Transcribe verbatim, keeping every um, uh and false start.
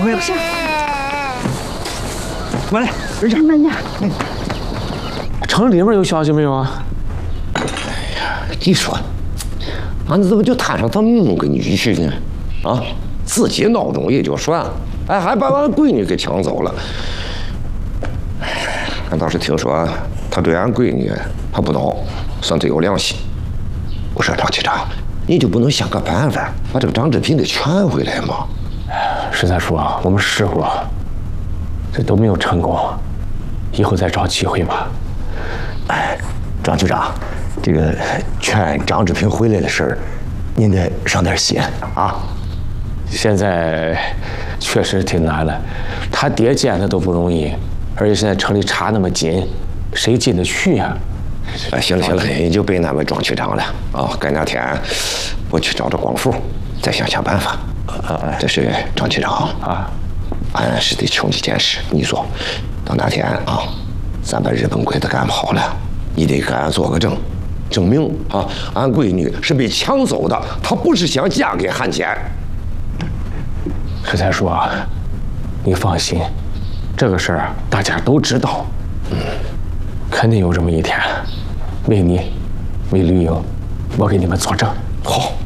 会了。 行， 慢点，人家慢点。 嗯， 城里面有消息没有啊？ 哎呀，你说，俺怎么就摊上他母个女婿呢？啊，自己孬种也就算了，哎，还把俺闺女给抢走了。哎，俺倒是听说他对俺闺女他不孬，算最有良心。我说张局长，你就不能想个办法把这个张志平给劝回来吗？ 石三叔啊，我们试过，这都没有成功，以后再找机会吧。 哎，张局长，这个劝张志平回来的事儿，您得上点心啊。 现在确实挺难了，他爹见他都不容易，而且现在城里查那么紧，谁进得去呀？ 哎，行了行了，你就别那么庄局长了啊！改哪天我去找找光富，再想想办法。啊，这是张局长啊，俺是得求你件事。你说，到哪天啊，咱把日本鬼子赶跑了，你得给俺做个证，证明啊，俺闺女是被抢走的，她不是想嫁给汉奸。 石三叔啊，你放心，这个事儿大家都知道，嗯，肯定有这么一天。为你，为绿英，我给你们作证。 好。